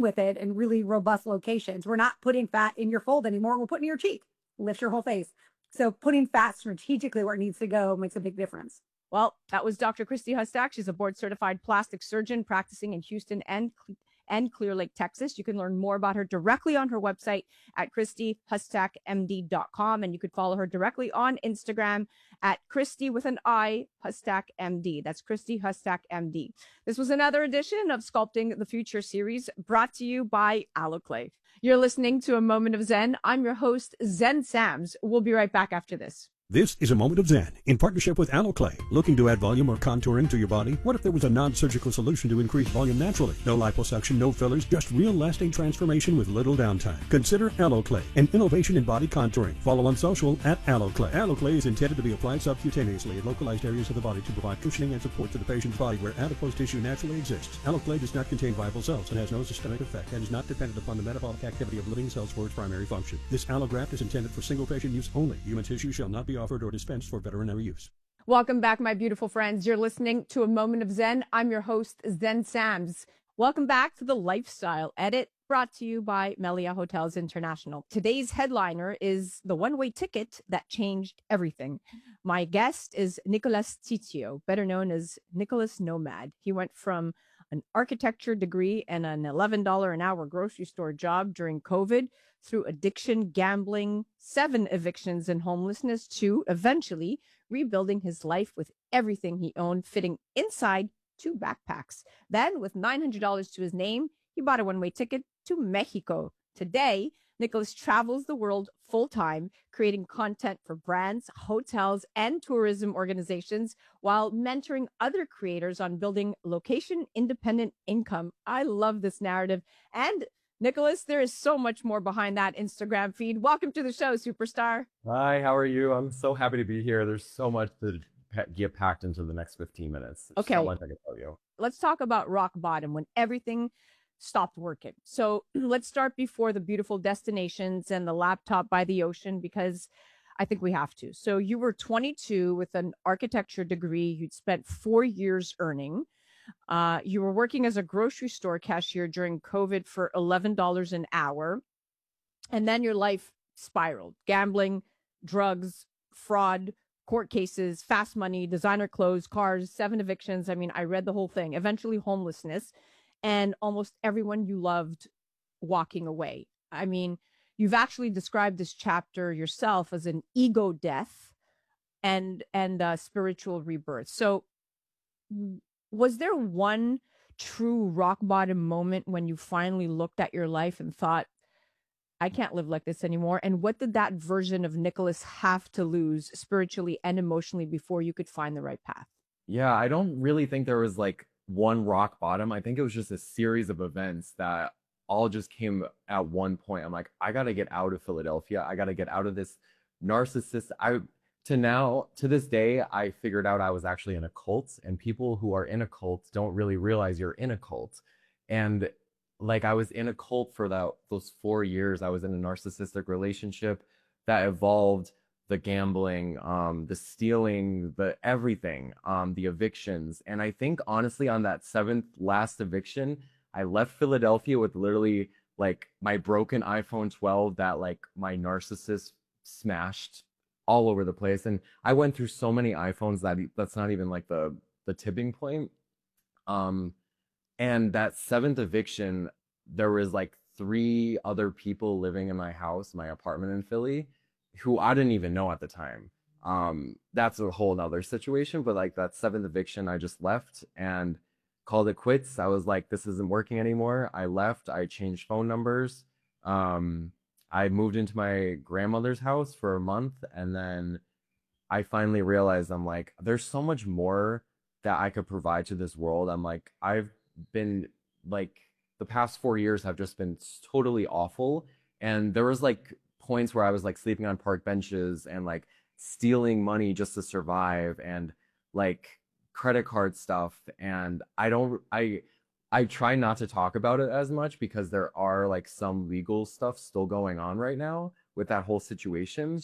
with it in really robust locations. We're not putting fat in your fold anymore. We're putting in your cheek, lift your whole face. So putting fat strategically where it needs to go makes a big difference. Well, that was Dr. Christy Hustak. She's a board-certified plastic surgeon practicing in Houston and Clear Lake, Texas. You can learn more about her directly on her website at ChristyHustakMD.com. And you could follow her directly on Instagram at Christy with an I, Hustak MD. That's Christy Hustak MD. This was another edition of Sculpting the Future series brought to you by Alloclay. You're listening to A Moment of Zen. I'm your host, Zen Sams. We'll be right back after this. This is A Moment of Zen in partnership with Alloclay. Looking to add volume or contouring to your body? What if there was a non-surgical solution to increase volume naturally? No liposuction, no fillers, just real lasting transformation with little downtime. Consider Alloclay, an innovation in body contouring. Follow on social at Alloclay. Alloclay is intended to be applied subcutaneously in localized areas of the body to provide cushioning and support to the patient's body where adipose tissue naturally exists. Alloclay does not contain viable cells and has no systemic effect and is not dependent upon the metabolic activity of living cells for its primary function. This allograft is intended for single patient use only. Human tissue shall not be offered or dispensed for veterinary use. Welcome back, my beautiful friends. You're listening to A Moment of Zen. I'm your host, Zen Sams. Welcome back to the Lifestyle Edit, brought to you by Melia Hotels International. Today's headliner is the one-way ticket that changed everything. My guest is Nicolas Titio, better known as Nicolas Nomad. He went from an architecture degree and an $11 an hour grocery store job during COVID through addiction, gambling, 7 evictions and homelessness to eventually rebuilding his life with everything he owned fitting inside 2 backpacks. Then with $900 to his name, he bought a one-way ticket to Mexico. Today, Nicolas travels the world full-time, creating content for brands, hotels, and tourism organizations while mentoring other creators on building location-independent income. I love this narrative. And Nicolas, there is so much more behind that Instagram feed. Welcome to the show, superstar. Hi, how are you? I'm so happy to be here. There's so much to get packed into the next 15 minutes. There's okay. So much I can tell you. Let's talk about rock bottom, when everything stopped working. So let's start before the beautiful destinations and the laptop by the ocean, because I think we have to. So you were 22 with an architecture degree. You'd spent 4 years earning. You were working as a grocery store cashier during COVID for $11 an hour. And then your life spiraled. Gambling, drugs, fraud, court cases, fast money, designer clothes, cars, 7 evictions. I mean, I read the whole thing. Eventually homelessness, and almost everyone you loved walking away. I mean, you've actually described this chapter yourself as an ego death and spiritual rebirth. So was there one true rock bottom moment when you finally looked at your life and thought, I can't live like this anymore? And what did that version of Nicolas have to lose spiritually and emotionally before you could find the right path? Yeah, I don't really think there was like one rock bottom. I think it was just a series of events that all just came at one point. I'm like, I got to get out of Philadelphia. I got to get out of this narcissist. To this day, I figured out I was actually in a cult, and people who are in a cult don't really realize you're in a cult. And like, I was in a cult for those 4 years. I was in a narcissistic relationship that evolved the gambling, the stealing, the everything, the evictions. And I think honestly on that 7th last eviction, I left Philadelphia with literally like my broken iPhone 12 that like my narcissist smashed all over the place. And I went through so many iPhones that's not even like the tipping point. And that 7th eviction, there was like 3 other people living in my house, my apartment in Philly, who I didn't even know at the time. That's a whole nother situation, but like that 7th eviction, I just left and called it quits. I was like, this isn't working anymore. I left, I changed phone numbers. I moved into my grandmother's house for a month, and then I finally realized, I'm like, there's so much more that I could provide to this world. I'm like, I've been like, the past 4 years have just been totally awful. And there was like points where I was like sleeping on park benches and like stealing money just to survive, and like credit card stuff. And I try not to talk about it as much because there are like some legal stuff still going on right now with that whole situation.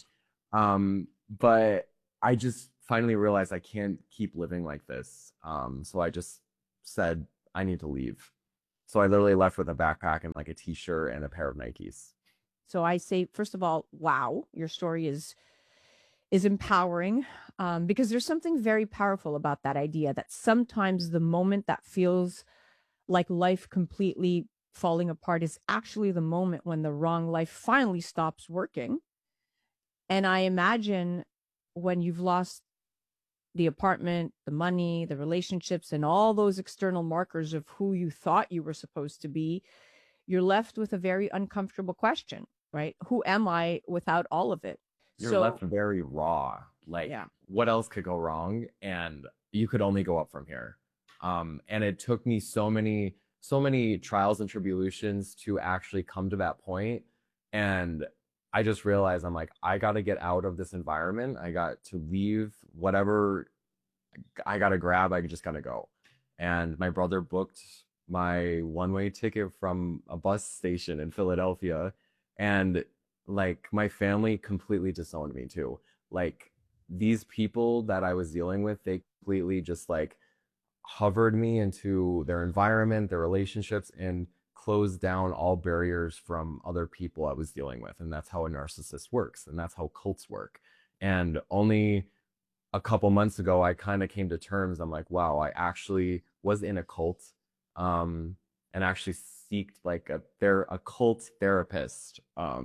But I just finally realized I can't keep living like this. So I just said, I need to leave. So I literally left with a backpack and like a t-shirt and a pair of Nikes. So I say, first of all, wow, your story is empowering, because there's something very powerful about that idea that sometimes the moment that feels like life completely falling apart is actually the moment when the wrong life finally stops working. And I imagine when you've lost the apartment, the money, the relationships, and all those external markers of who you thought you were supposed to be, you're left with a very uncomfortable question, right? Who am I without all of it? You're left very raw. Like, yeah, what else could go wrong? And you could only go up from here. And it took me so many trials and tribulations to actually come to that point. And I just realized I'm like, I got to get out of this environment. I got to leave whatever I got to grab. I just got to go. And my brother booked my one-way ticket from a bus station in Philadelphia. And like my family completely disowned me too. Like these people that I was dealing with, they completely just like hovered me into their environment, their relationships, and closed down all barriers from other people I was dealing with. And that's how a narcissist works. And that's how cults work. And only a couple months ago, I kind of came to terms. I'm like, wow, I actually was in a cult, and actually seeked like a cult therapist.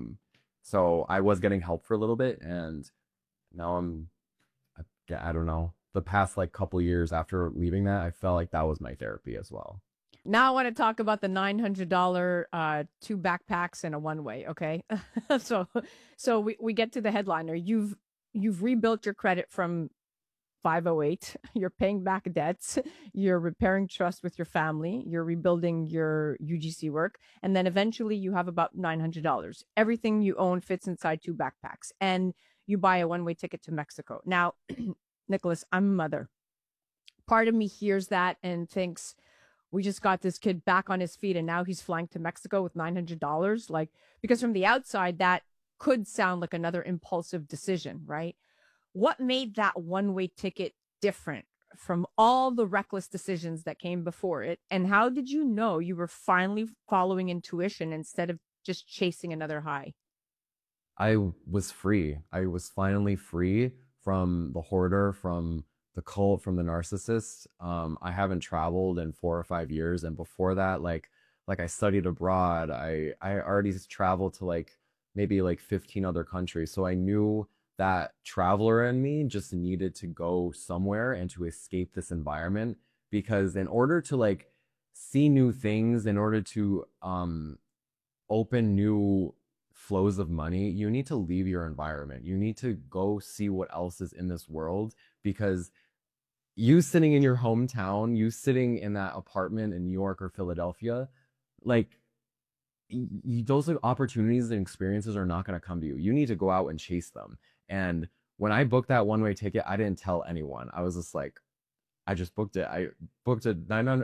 So I was getting help for a little bit, and now I don't know. The past like couple years after leaving that, I felt like that was my therapy as well. now I want to talk about the $900 two backpacks and a one-way. Okay. So we get to the headliner. You've rebuilt your credit from 508. You're paying back debts. You're repairing trust with your family. You're rebuilding your UGC work. And then eventually you have about $900. Everything you own fits inside two backpacks. And you buy a one-way ticket to Mexico. Now, Nicholas, I'm a mother. Part of me hears that and thinks, we just got this kid back on his feet and now he's flying to Mexico with $900. Like, because from the outside, that could sound like another impulsive decision, right? What made that one-way ticket different from all the reckless decisions that came before it? And how did you know you were finally following intuition instead of just chasing another high? I was free. I was finally free from the hoarder, from the cult, from the narcissist. I haven't traveled in 4 or 5 years. And before that, like I studied abroad. I already traveled to like maybe like 15 other countries. So I knew that traveler in me just needed to go somewhere and to escape this environment, because in order to like see new things, in order to open new flows of money, you need to leave your environment. You need to go see what else is in this world, because you sitting in your hometown, you sitting in that apartment in New York or Philadelphia, like those like opportunities and experiences are not going to come to you. You need to go out and chase them. And when I booked that one-way ticket, I didn't tell anyone. I was just like, I just booked it. I booked a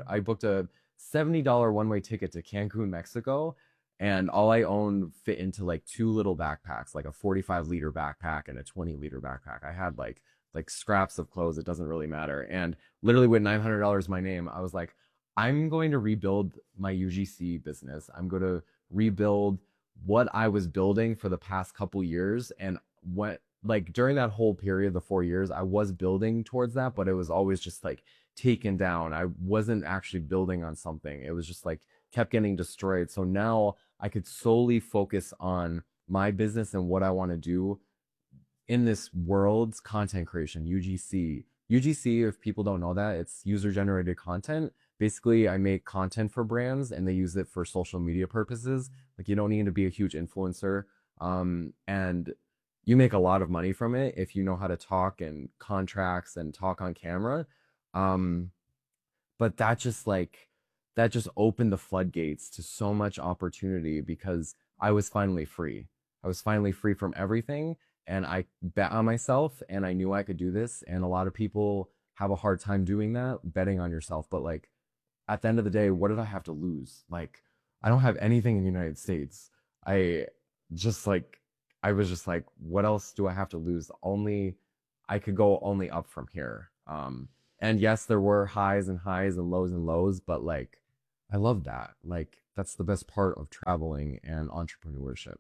$70 one-way ticket to Cancun, Mexico, and all I owned fit into like 2 little backpacks, like a 45-liter backpack and a 20-liter backpack. I had like scraps of clothes. It doesn't really matter. And literally with $900 my name, I was like, I'm going to rebuild my UGC business. I'm going to rebuild what I was building for the past couple years. And what, like during that whole period, the 4 years, I was building towards that, but it was always just like taken down. I wasn't actually building on something. It was just like kept getting destroyed. So now I could solely focus on my business and what I want to do in this world's content creation, UGC. UGC, if people don't know that, it's user generated content. Basically, I make content for brands and they use it for social media purposes. Like you don't need to be a huge influencer. And you make a lot of money from it if you know how to talk and contracts and talk on camera. But that just opened the floodgates to so much opportunity, because I was finally free. I was finally free from everything, and I bet on myself, and I knew I could do this. And a lot of people have a hard time doing that, betting on yourself. But like at the end of the day, what did I have to lose? Like I don't have anything in the United States. I was just like, what else do I have to lose? I could go only up from here. And yes, there were highs and lows, but like I love that. Like, that's the best part of traveling and entrepreneurship.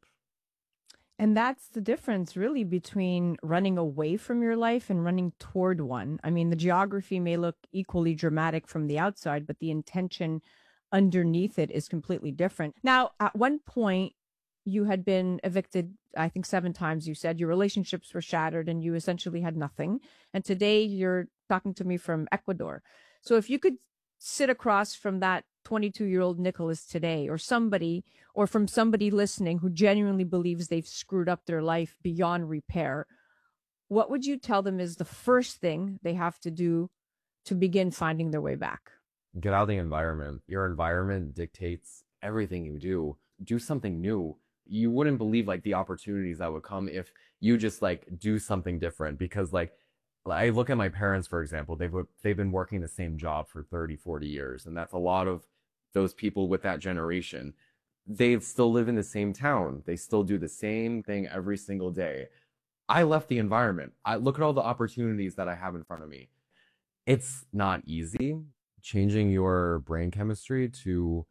And that's the difference really between running away from your life and running toward one. I mean, the geography may look equally dramatic from the outside, but the intention underneath it is completely different. Now, at one point, you had been evicted, I think 7 times, you said. Your relationships were shattered and you essentially had nothing. And today you're talking to me from Ecuador. So if you could sit across from that 22-year-old Nicholas today, or somebody, or from somebody listening who genuinely believes they've screwed up their life beyond repair, what would you tell them is the first thing they have to do to begin finding their way back? Get out of the environment. Your environment dictates everything you do. Do something new. You wouldn't believe like the opportunities that would come if you just like do something different. Because like I look at my parents, for example, they've been working the same job for 30, 40 years. And that's a lot of those people with that generation. They still live in the same town. They still do the same thing every single day. I left the environment. I look at all the opportunities that I have in front of me. It's not easy changing your brain chemistry to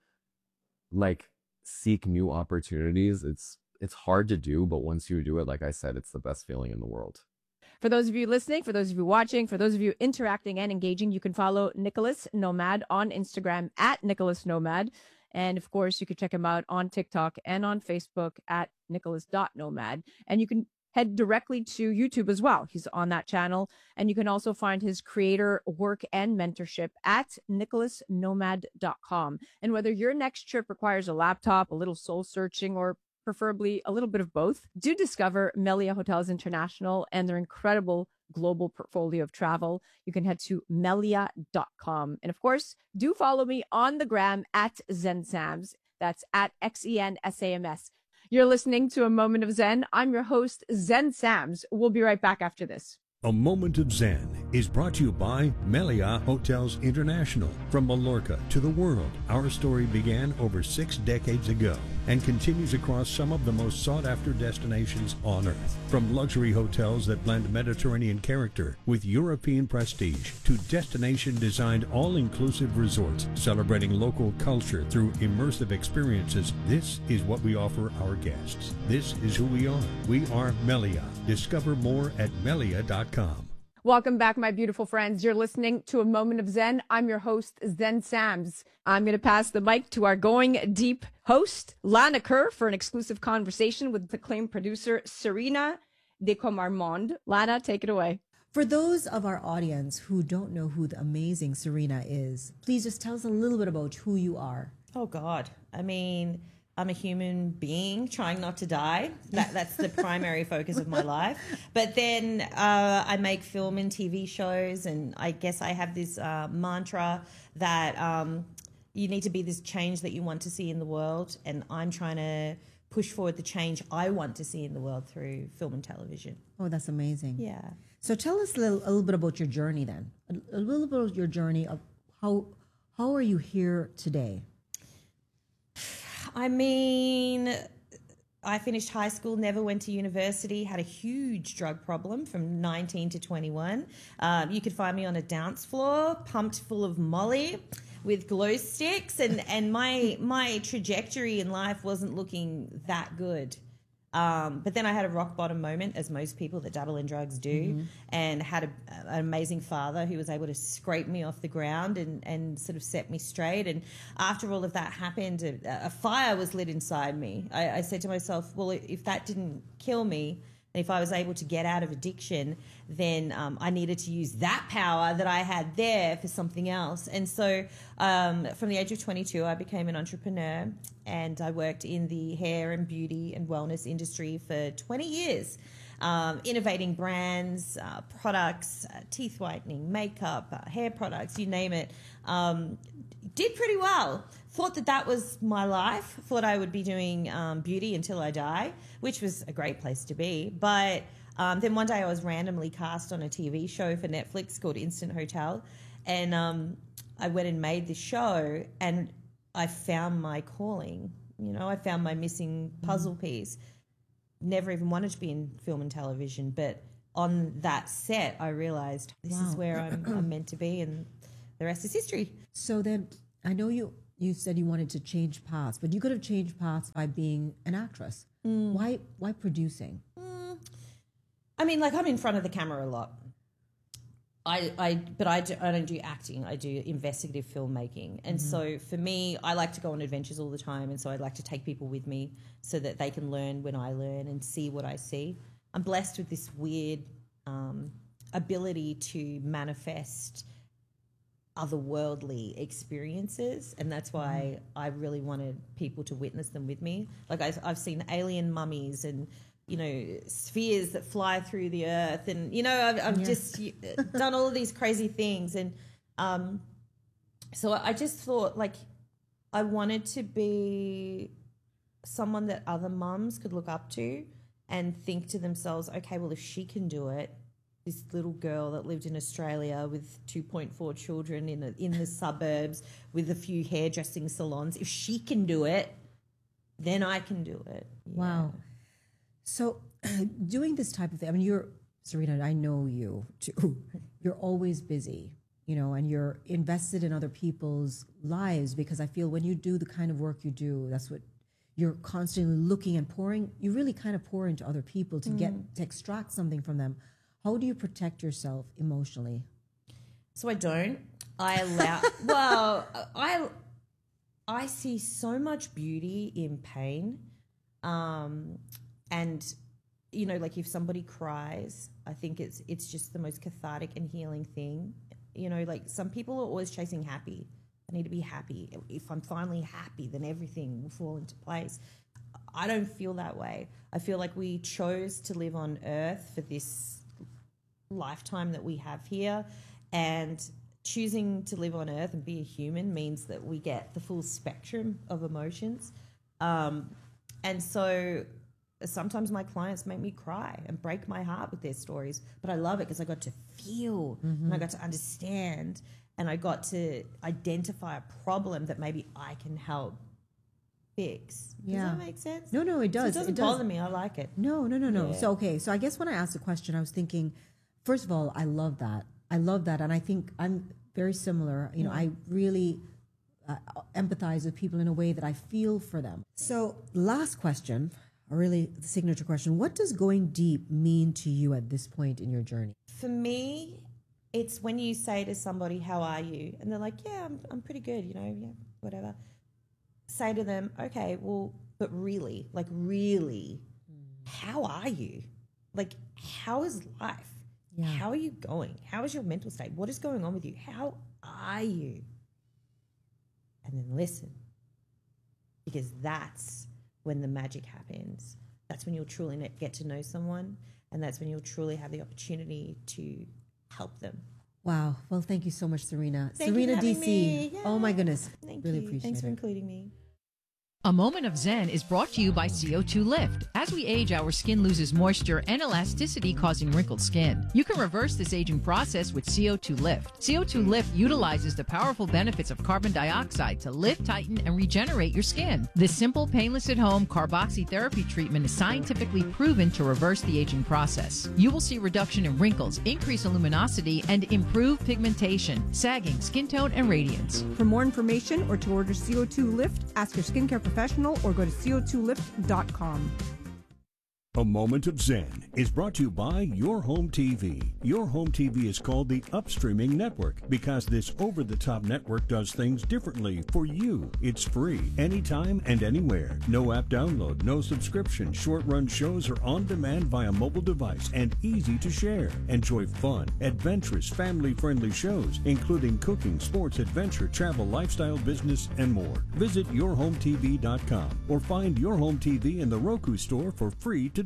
like seek new opportunities. It's hard to do, but once you do it, like I said, it's the best feeling in the world. For those of you listening, for those of you watching, for those of you interacting and engaging, you can follow Nicholas Nomad on Instagram at Nicholas Nomad. And of course, you can check him out on TikTok and on Facebook at nicholas.nomad. And you can head directly to YouTube as well. He's on that channel. And you can also find his creator work and mentorship at nicholasnomad.com. And whether your next trip requires a laptop, a little soul searching, or preferably a little bit of both, do discover Melia Hotels International and their incredible global portfolio of travel. You can head to melia.com. And of course, do follow me on the gram at ZenSams. That's at XENSAMS. You're listening to A Moment of Zen. I'm your host, Zen Sams. We'll be right back after this. A Moment of Zen is brought to you by Melia Hotels International. From Mallorca to the world, our story began over 6 decades ago and continues across some of the most sought-after destinations on Earth. From luxury hotels that blend Mediterranean character with European prestige to destination-designed all-inclusive resorts celebrating local culture through immersive experiences, this is what we offer our guests. This is who we are. We are Melia. Discover more at melia.com. Welcome back, my beautiful friends. You're listening to A Moment of Zen. I'm your host, Zen Sams. I'm going to pass the mic to our Going Deep host, Lana Kerr, for an exclusive conversation with acclaimed producer, Serena de Comarmond. Lana, take it away. For those of our audience who don't know who the amazing Serena is, please just tell us a little bit about who you are. Oh, God. I mean, I'm a human being trying not to die. That's the primary focus of my life. But then I make film and TV shows, and I guess I have this mantra that you need to be this change that you want to see in the world, and I'm trying to push forward the change I want to see in the world through film and television. Oh, that's amazing. Yeah. So tell us a little bit about your journey then. A little bit of your journey of how are you here today? I mean, I finished high school, never went to university, had a huge drug problem from 19 to 21. You could find me on a dance floor, pumped full of Molly with glow sticks, and my trajectory in life wasn't looking that good. But then I had a rock bottom moment, as most people that dabble in drugs do, and had an amazing father who was able to scrape me off the ground and sort of set me straight. And after all of that happened, a fire was lit inside me. I said to myself, well, if that didn't kill me, and if I was able to get out of addiction, then I needed to use that power that I had there for something else. And so from the age of 22, I became an entrepreneur, and I worked in the hair and beauty and wellness industry for 20 years, innovating brands, products, teeth whitening, makeup, hair products, you name it. Did pretty well. Thought that was my life. Thought I would be doing beauty until I die, which was a great place to be. But then one day I was randomly cast on a TV show for Netflix called Instant Hotel. And I went and made the show, and I found my calling. You know, I found my missing puzzle piece. Never even wanted to be in film and television, but on that set, I realized this is where I'm meant to be, and the rest is history. So then I know you you said you wanted to change paths, but you could have changed paths by being an actress. Why producing? I mean, like, I'm in front of the camera a lot. I don't do acting. I do investigative filmmaking. And so for me, I like to go on adventures all the time. And so I'd like to take people with me so that they can learn when I learn and see what I see. I'm blessed with this weird ability to manifest otherworldly experiences, and that's why I really wanted people to witness them with me. Like, I've seen alien mummies and, you know, spheres that fly through the earth, and, you know, I've just done all of these crazy things. And so I just thought, like, I wanted to be someone that other mums could look up to and think to themselves, okay, well, if she can do it, this little girl that lived in Australia with 2.4 children in the suburbs with a few hairdressing salons, if she can do it, then I can do it. Yeah. Wow. So doing this type of thing, I mean, Serena, I know you too. You're always busy, you know, and you're invested in other people's lives, because I feel when you do the kind of work you do, that's what you're constantly looking and pouring. You really kind of pour into other people to extract something from them. How do you protect yourself emotionally? So I don't. I see so much beauty in pain. And, you know, like, if somebody cries, I think it's just the most cathartic and healing thing. You know, like, some people are always chasing happy. I need to be happy. If I'm finally happy, then everything will fall into place. I don't feel that way. I feel like we chose to live on Earth for this lifetime that we have here, and choosing to live on Earth and be a human means that we get the full spectrum of emotions. And so sometimes my clients make me cry and break my heart with their stories, but I love it because I got to feel and I got to understand, and I got to identify a problem that maybe I can help fix. Does that make sense? No, it does. So it doesn't bother me. I like it. No. Yeah. So, okay. So I guess when I asked the question, I was thinking, first of all, I love that. And I think I'm very similar. You know, I really empathize with people in a way that I feel for them. So last question, or really the signature question, what does going deep mean to you at this point in your journey? For me, it's when you say to somebody, how are you? And they're like, yeah, I'm pretty good, you know, yeah, whatever. Say to them, okay, well, but really, like, really, how are you? Like, how is life? Yeah. How are you going? How is your mental state? What is going on with you? How are you? And then listen, because that's when the magic happens. That's when you'll truly get to know someone, and that's when you'll truly have the opportunity to help them. Wow. Well, thank you so much, Serena. Thank you Serena for having DC. me. Yeah. Oh my goodness. Thank Really you. appreciate Thanks for it. including me. A Moment of Zen is brought to you by CO2 Lift. As we age, our skin loses moisture and elasticity, causing wrinkled skin. You can reverse this aging process with CO2 Lift. CO2 Lift utilizes the powerful benefits of carbon dioxide to lift, tighten, and regenerate your skin. This simple, painless at-home carboxytherapy treatment is scientifically proven to reverse the aging process. You will see reduction in wrinkles, increase luminosity, and improve pigmentation, sagging, skin tone, and radiance. For more information or to order CO2 Lift, ask your skincare professional or go to co2lift.com. A Moment of Zen is brought to you by Your Home TV. Your Home TV is called the Upstreaming Network because this over-the-top network does things differently for you. It's free, anytime and anywhere. No app download, no subscription. Short-run shows are on demand via mobile device and easy to share. Enjoy fun, adventurous, family-friendly shows, including cooking, sports, adventure, travel, lifestyle, business, and more. Visit yourhometv.com or find Your Home TV in the Roku store for free today.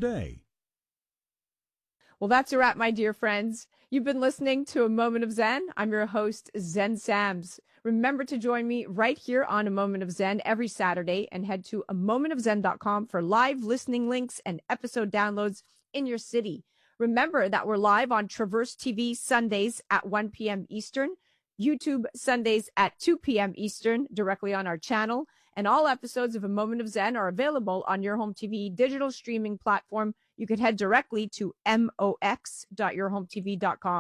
Well, that's a wrap, my dear friends. You've been listening to A Moment of Zen. I'm your host, Zen Sams. Remember to join me right here on A Moment of Zen every Saturday, and head to amomentofzen.com for live listening links and episode downloads in your city. Remember that we're live on Traverse TV Sundays at 1 p.m. Eastern, YouTube Sundays at 2 p.m. Eastern, directly on our channel. And all episodes of A Moment of Zen are available on Your Home TV digital streaming platform. You could head directly to mox.yourhometv.com.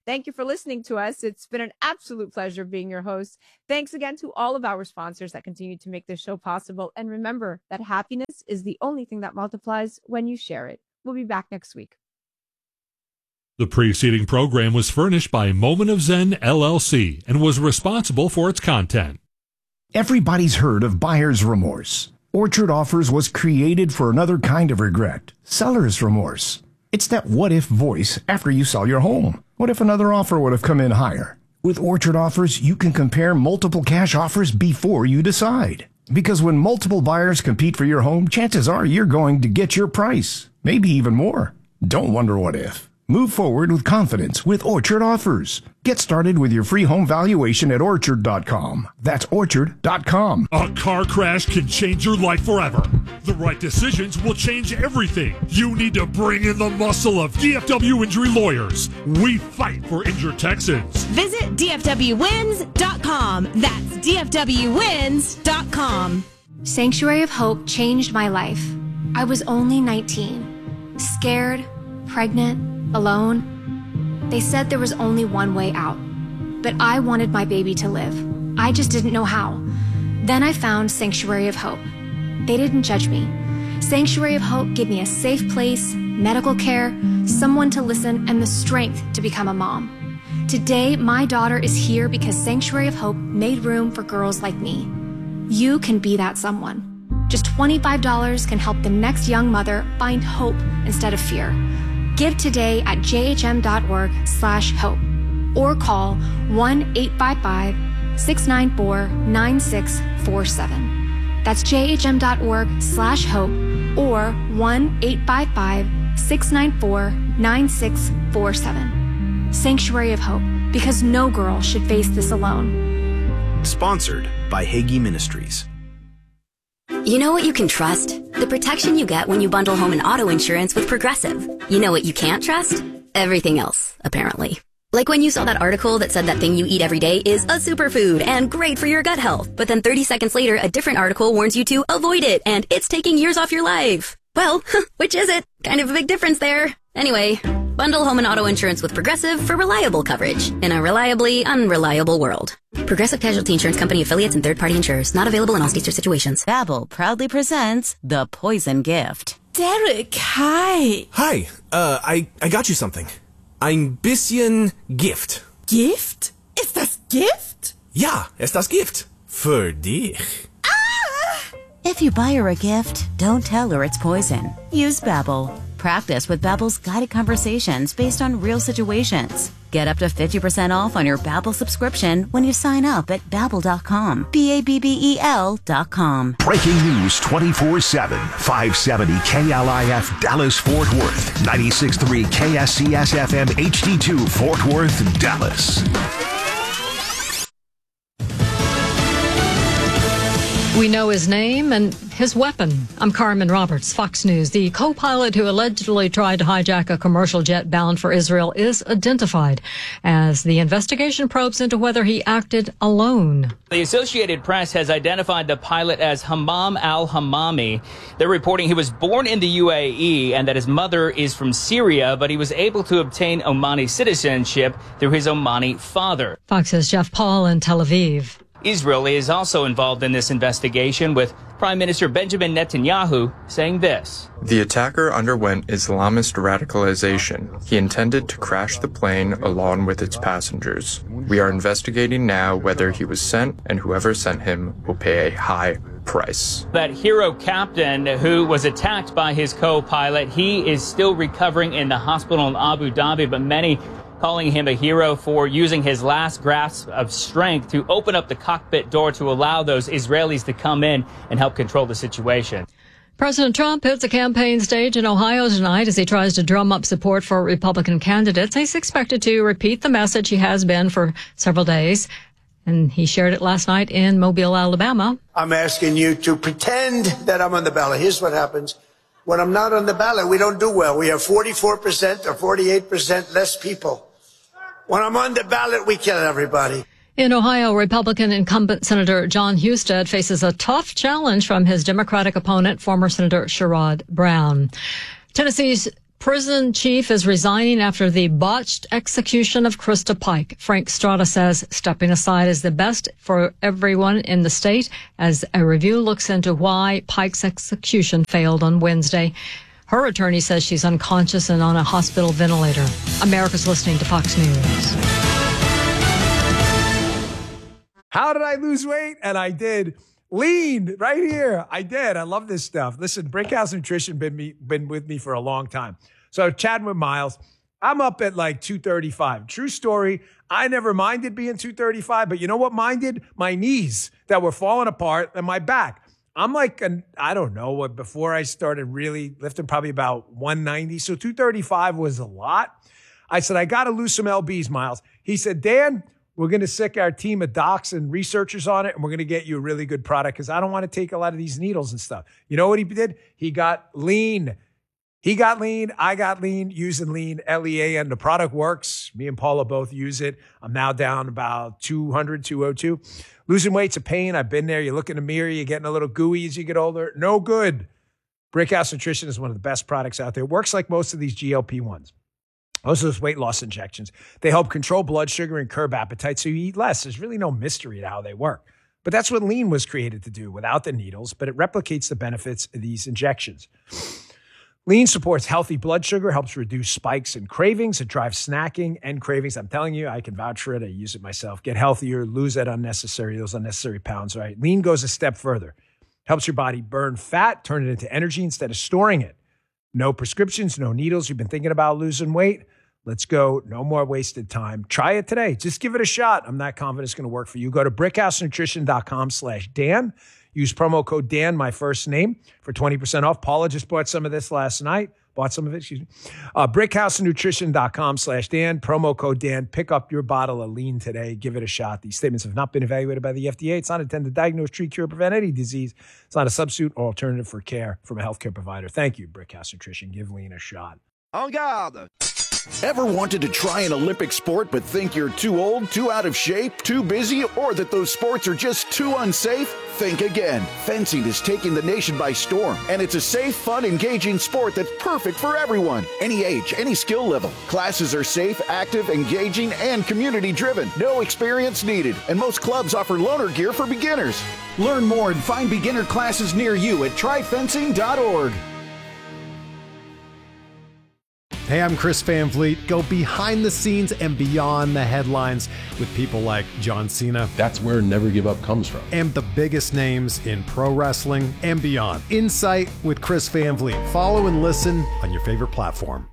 Thank you for listening to us. It's been an absolute pleasure being your host. Thanks again to all of our sponsors that continue to make this show possible. And remember that happiness is the only thing that multiplies when you share it. We'll be back next week. The preceding program was furnished by Moment of Zen, LLC, and was responsible for its content. Everybody's heard of buyer's remorse. Orchard Offers was created for another kind of regret, seller's remorse. It's that what-if voice after you sell your home. What if another offer would have come in higher? With Orchard Offers, you can compare multiple cash offers before you decide. Because when multiple buyers compete for your home, chances are you're going to get your price, maybe even more. Don't wonder what if. Move forward with confidence with Orchard Offers. Get started with your free home valuation at Orchard.com. That's Orchard.com. A car crash can change your life forever. The right decisions will change everything. You need to bring in the muscle of DFW Injury Lawyers. We fight for injured Texans. Visit DFWWins.com. That's DFWWins.com. Sanctuary of Hope changed my life. I was only 19, scared, pregnant, alone. They said there was only one way out, but I wanted my baby to live. I just didn't know how. Then I found Sanctuary of Hope. They didn't judge me. Sanctuary of Hope gave me a safe place, medical care, someone to listen, and the strength to become a mom. Today, my daughter is here because Sanctuary of Hope made room for girls like me. You can be that someone. Just $25 can help the next young mother find hope instead of fear. Give today at jhm.org/hope or call 1-855-694-9647. That's jhm.org/hope or 1-855-694-9647. Sanctuary of Hope, because no girl should face this alone. Sponsored by Hagee Ministries. You know what you can trust? The protection you get when you bundle home and auto insurance with Progressive. You know what you can't trust? Everything else, apparently. Like when you saw that article that said that thing you eat every day is a superfood and great for your gut health. But then 30 seconds later, a different article warns you to avoid it and it's taking years off your life. Well, which is it? Kind of a big difference there. Anyway, bundle home and auto insurance with Progressive for reliable coverage in a reliably unreliable world. Progressive Casualty Insurance Company affiliates and third-party insurers. Not available in all states or situations. Babbel proudly presents The Poison Gift. Derek, hi. Hi, I got you something. Ein bisschen Gift. Gift? Ist das Gift? Ja, ist das Gift. Für dich. If you buy her a gift, don't tell her it's poison. Use Babbel. Practice with Babbel's guided conversations based on real situations. Get up to 50% off on your Babbel subscription when you sign up at Babbel.com. Babbel.com. Breaking news 24/7. 570 KLIF Dallas Fort Worth. 96.3 KSCS FM HD2 Fort Worth, Dallas. We know his name and his weapon. I'm Carmen Roberts, Fox News. The co-pilot who allegedly tried to hijack a commercial jet bound for Israel is identified as the investigation probes into whether he acted alone. The Associated Press has identified the pilot as Hammam al-Hammami. They're reporting he was born in the UAE and that his mother is from Syria, but he was able to obtain Omani citizenship through his Omani father. Fox's Jeff Paul in Tel Aviv. Israel is also involved in this investigation, with Prime Minister Benjamin Netanyahu saying this. The attacker underwent Islamist radicalization. He intended to crash the plane along with its passengers. We are investigating now whether he was sent, and whoever sent him will pay a high price. That hero captain who was attacked by his co-pilot, he is still recovering in the hospital in Abu Dhabi, but many calling him a hero for using his last grasp of strength to open up the cockpit door to allow those Israelis to come in and help control the situation. President Trump hits a campaign stage in Ohio tonight as he tries to drum up support for Republican candidates. He's expected to repeat the message he has been for several days, and he shared it last night in Mobile, Alabama. I'm asking you to pretend that I'm on the ballot. Here's what happens. When I'm not on the ballot, we don't do well. We have 44% or 48% less people. When I'm on the ballot, we kill everybody. In Ohio, Republican incumbent Senator John Husted faces a tough challenge from his Democratic opponent, former Senator Sherrod Brown. Tennessee's Prison chief is resigning after the botched execution of Krista Pike. Frank Strada says stepping aside is the best for everyone in the state as a review looks into why Pike's execution failed on Wednesday. Her attorney says she's unconscious and on a hospital ventilator. America's listening to Fox News. How did I lose weight? And I did. Lean right here. I did. I love this stuff. Listen, Brickhouse Nutrition been with me for a long time. So chatting with Miles, I'm up at like 235. True story. I never minded being 235, but you know what minded? My knees that were falling apart and my back. I'm like, I don't know what, before I started really lifting, probably about 190. So 235 was a lot. I said, I got to lose some LBs, Miles. He said, Dan, we're going to sick our team of docs and researchers on it, and we're going to get you a really good product because I don't want to take a lot of these needles and stuff. You know what he did? He got lean. He got lean. I got lean using lean, LEAN. The product works. Me and Paula both use it. I'm now down about 200, 202. Losing weight's a pain. I've been there. You look in the mirror, you're getting a little gooey as you get older. No good. Brickhouse Nutrition is one of the best products out there. It works like most of these GLP-1s. Most of those weight loss injections, they help control blood sugar and curb appetite so you eat less. There's really no mystery to how they work. But that's what lean was created to do without the needles, but it replicates the benefits of these injections. Lean supports healthy blood sugar, helps reduce spikes and cravings. It drives snacking and cravings. I'm telling you, I can vouch for it. I use it myself. Get healthier, lose those unnecessary pounds, right? Lean goes a step further. Helps your body burn fat, turn it into energy instead of storing it. No prescriptions, no needles. You've been thinking about losing weight? Let's go. No more wasted time. Try it today. Just give it a shot. I'm not confident it's going to work for you. Go to brickhousenutrition.com/Dan. Use promo code Dan, my first name, for 20% off. Paula just bought some of this last night. Brickhousenutrition.com/Dan. Promo code Dan. Pick up your bottle of lean today. Give it a shot. These statements have not been evaluated by the FDA. It's not intended to diagnose, treat, cure, prevent any disease. It's not a substitute or alternative for care from a healthcare provider. Thank you, Brickhouse Nutrition. Give lean a shot. En garde! Ever wanted to try an Olympic sport but think you're too old, too out of shape, too busy, or that those sports are just too unsafe? Think again. Fencing is taking the nation by storm, and it's a safe, fun, engaging sport that's perfect for everyone. Any age, any skill level. Classes are safe, active, engaging, and community-driven. No experience needed, and most clubs offer loaner gear for beginners. Learn more and find beginner classes near you at tryfencing.org. Hey, I'm Chris Van Vliet. Go behind the scenes and beyond the headlines with people like John Cena. That's where Never Give Up comes from. And the biggest names in pro wrestling and beyond. Insight with Chris Van Vliet. Follow and listen on your favorite platform.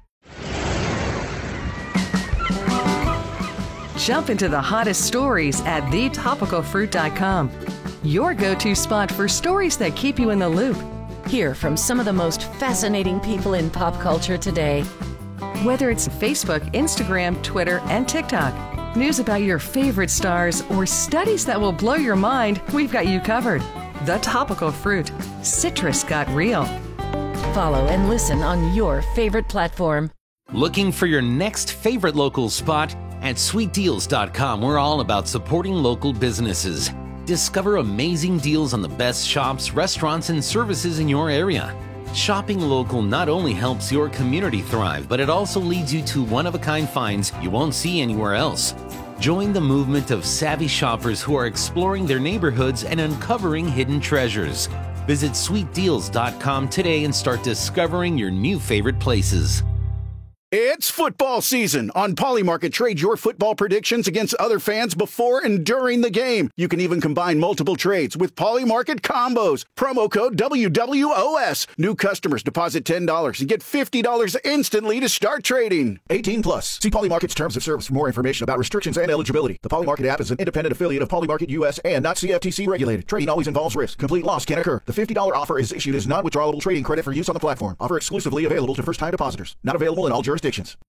Jump into the hottest stories at thetopicalfruit.com. Your go-to spot for stories that keep you in the loop. Hear from some of the most fascinating people in pop culture today. Whether it's Facebook, Instagram, Twitter, and TikTok, news about your favorite stars, or studies that will blow your mind, we've got you covered. The Topical Fruit. Citrus got real. Follow and listen on your favorite platform. Looking for your next favorite local spot? At sweetdeals.com, we're all about supporting local businesses. Discover amazing deals on the best shops, restaurants, and services in your area. Shopping local not only helps your community thrive, but it also leads you to one-of-a-kind finds you won't see anywhere else. Join the movement of savvy shoppers who are exploring their neighborhoods and uncovering hidden treasures. Visit sweetdeals.com today and start discovering your new favorite places. It's football season. On Polymarket, trade your football predictions against other fans before and during the game. You can even combine multiple trades with Polymarket combos. Promo code WWOS. New customers deposit $10 and get $50 instantly to start trading. 18 plus. See Polymarket's terms of service for more information about restrictions and eligibility. The Polymarket app is an independent affiliate of Polymarket US and not CFTC regulated. Trading always involves risk. Complete loss can occur. The $50 offer is issued as non-withdrawable trading credit for use on the platform. Offer exclusively available to first-time depositors. Not available in all jurisdictions.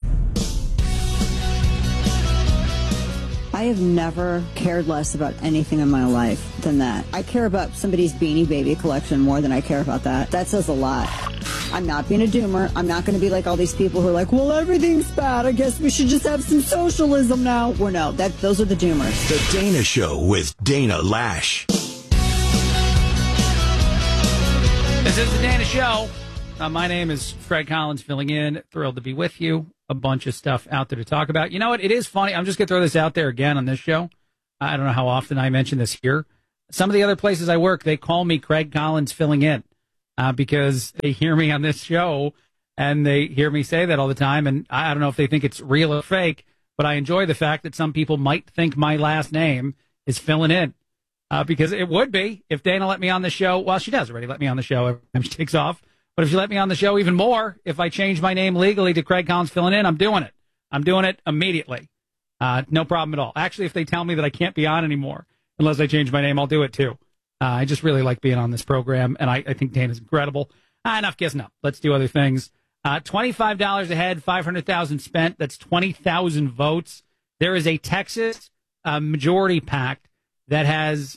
I have never cared less about anything in my life than that. I care about somebody's Beanie Baby collection more than I care about that. That says a lot. I'm not being a doomer. I'm not going to be like all these people who are like, well, everything's bad. I guess we should just have some socialism now. Well, no, those are the doomers. The Dana Show with Dana Lash. This is the Dana Show. My name is Fred Collins, filling in. Thrilled to be with you. A bunch of stuff out there to talk about. You know what? It is funny. I'm just going to throw this out there again on this show. I don't know how often I mention this here. Some of the other places I work, they call me Craig Collins filling in because they hear me on this show and they hear me say that all the time. And I don't know if they think it's real or fake, but I enjoy the fact that some people might think my last name is filling in because it would be if Dana let me on the show. Well, she does already let me on the show every time she takes off. But if you let me on the show even more, if I change my name legally to Craig Collins filling in, I'm doing it. I'm doing it immediately. No problem at all. Actually, if they tell me that I can't be on anymore unless I change my name, I'll do it too. I just really like being on this program, and I think Dana's incredible. Enough guessing up. Let's do other things. $25 ahead, $500,000 spent. That's 20,000 votes. There is a Texas majority pact that has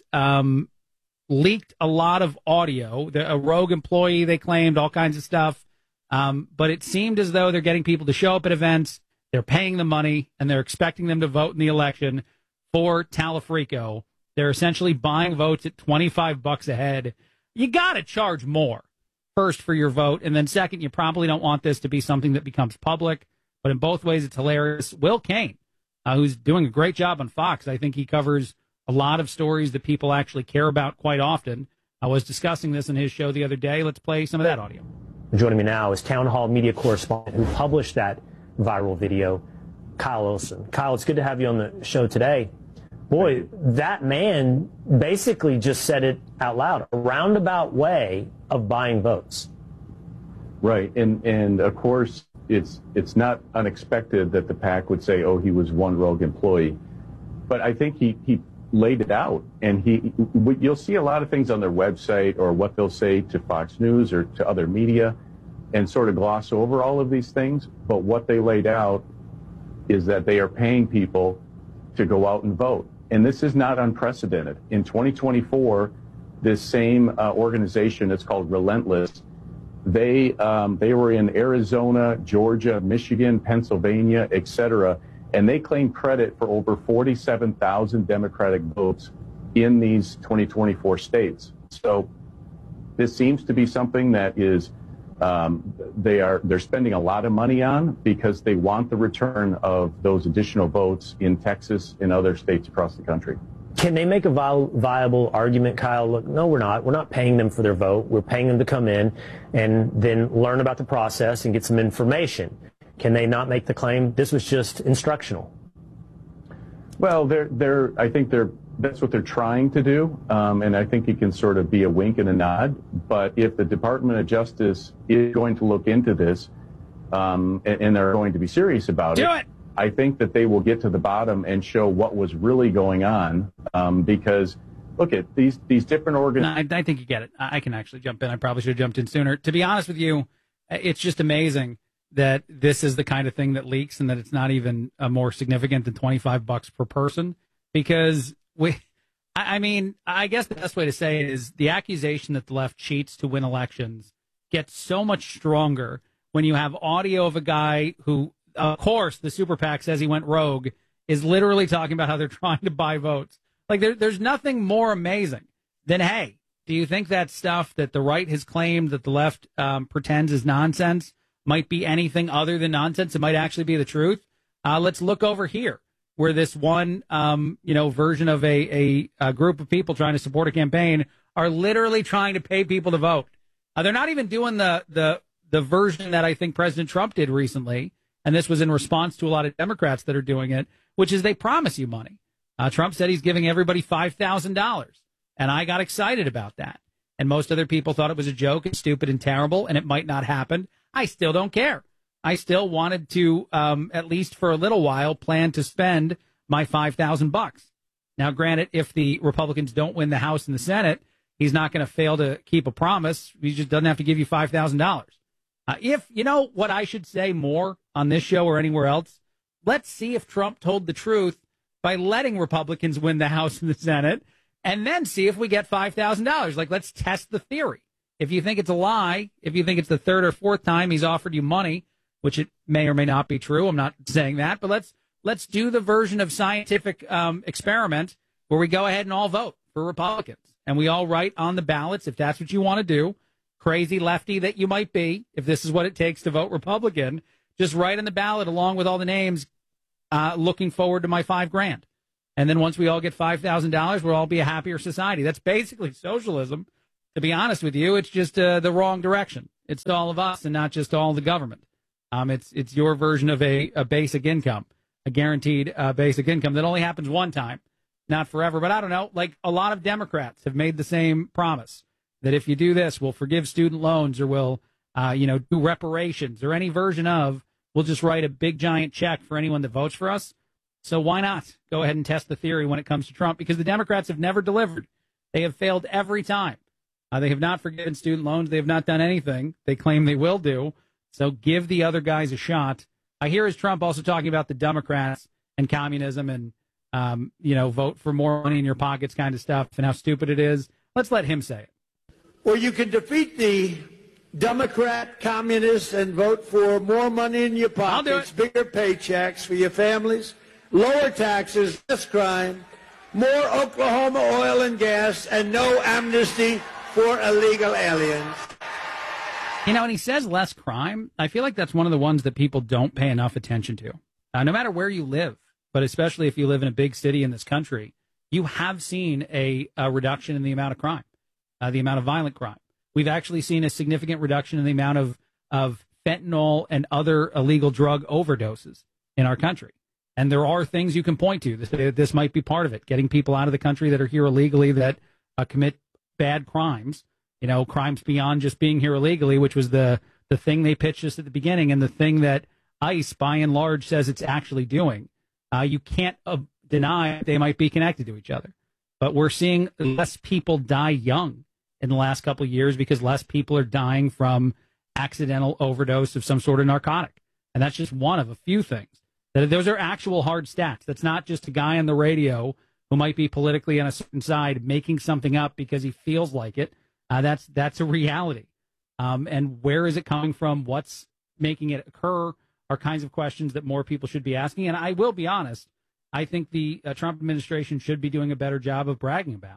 leaked a lot of audio. A rogue employee, they claimed, all kinds of stuff. But it seemed as though they're getting people to show up at events. They're paying the money, and they're expecting them to vote in the election for Talafrico. They're essentially buying votes at $25 a head. You got to charge more, first, for your vote, and then second, you probably don't want this to be something that becomes public. But in both ways, it's hilarious. Will Cain, who's doing a great job on Fox, I think he covers a lot of stories that people actually care about quite often. I was discussing this in his show the other day. Let's play some of that audio. Joining me now is Town Hall media correspondent who published that viral video, Kyle Olson. Kyle, it's good to have you on the show today. Boy, that man basically just said it out loud, a roundabout way of buying votes. Right, and of course, it's not unexpected that the PAC would say, oh, he was one rogue employee. But I think he laid it out, and you'll see a lot of things on their website or what they'll say to Fox News or to other media and sort of gloss over all of these things. But what they laid out is that they are paying people to go out and vote. And this is not unprecedented. In 2024, this same organization, it's called Relentless, they were in Arizona, Georgia, Michigan, Pennsylvania, et cetera, and they claimed credit for over 47,000 Democratic votes in these 2024 states. So this seems to be something that is they're spending a lot of money on because they want the return of those additional votes in Texas and other states across the country. Can they make a viable argument, Kyle? Look, no, we're not. We're not paying them for their vote. We're paying them to come in and then learn about the process and get some information. Can they not make the claim this was just instructional? Well, I think that's what they're trying to do, and I think it can sort of be a wink and a nod. But if the Department of Justice is going to look into this, and they're going to be serious about it, I think that they will get to the bottom and show what was really going on. Because look at these different organizations. I think you get it. I can actually jump in. I probably should have jumped in sooner. To be honest with you, it's just amazing that this is the kind of thing that leaks and that it's not even more significant than $25 per person. Because I guess the best way to say it is the accusation that the left cheats to win elections gets so much stronger when you have audio of a guy who, of course, the super PAC says he went rogue, is literally talking about how they're trying to buy votes. Like, there's nothing more amazing than, hey, do you think that stuff that the right has claimed that the left pretends is nonsense might be anything other than nonsense? It might actually be the truth. Let's look over here, where this one, version of a group of people trying to support a campaign are literally trying to pay people to vote. They're not even doing the version that I think President Trump did recently, and this was in response to a lot of Democrats that are doing it, which is they promise you money. Trump said he's giving everybody $5,000, and I got excited about that. And most other people thought it was a joke and stupid and terrible, and it might not happen. I still don't care. I still wanted to, at least for a little while, plan to spend my $5,000. Now, granted, if the Republicans don't win the House and the Senate, he's not going to fail to keep a promise. He just doesn't have to give you $5,000. If you know what I should say more on this show or anywhere else, let's see if Trump told the truth by letting Republicans win the House and the Senate, and then see if we get $5,000. Like, let's test the theory. If you think it's a lie, if you think it's the third or fourth time he's offered you money, which it may or may not be true, I'm not saying that, but let's do the version of scientific experiment where we go ahead and all vote for Republicans, and we all write on the ballots, if that's what you want to do, crazy lefty that you might be, if this is what it takes to vote Republican, just write on the ballot along with all the names, looking forward to my $5,000. And then once we all get $5,000, we'll all be a happier society. That's basically socialism. To be honest with you, it's just the wrong direction. It's to all of us and not just to all the government. It's your version of a basic income, a guaranteed basic income that only happens one time, not forever. But I don't know, like a lot of Democrats have made the same promise that if you do this, we'll forgive student loans or we'll, do reparations or any version of, we'll just write a big giant check for anyone that votes for us. So why not go ahead and test the theory when it comes to Trump? Because the Democrats have never delivered. They have failed every time. They have not forgiven student loans. They have not done anything they claim they will do. So give the other guys a shot. I hear is Trump also talking about the Democrats and communism and, vote for more money in your pockets kind of stuff and how stupid it is. Let's let him say it. Or you can defeat the Democrat communists and vote for more money in your pockets, bigger paychecks for your families, lower taxes, less crime, more Oklahoma oil and gas, and no amnesty for illegal aliens. And he says less crime. I feel like that's one of the ones that people don't pay enough attention to. No matter where you live, but especially if you live in a big city in this country, you have seen a reduction in the amount of crime, the amount of violent crime. We've actually seen a significant reduction in the amount of fentanyl and other illegal drug overdoses in our country. And there are things you can point to. This might be part of it, getting people out of the country that are here illegally that commit bad crimes, crimes beyond just being here illegally, which was the thing they pitched us at the beginning and the thing that ICE, by and large, says it's actually doing. You can't deny they might be connected to each other. But we're seeing less people die young in the last couple of years because less people are dying from accidental overdose of some sort of narcotic. And that's just one of a few things. Those are actual hard stats. That's not just a guy on the radio who might be politically on a certain side making something up because he feels like it. That's a reality. And where is it coming from? What's making it occur are kinds of questions that more people should be asking. And I will be honest, I think the Trump administration should be doing a better job of bragging about.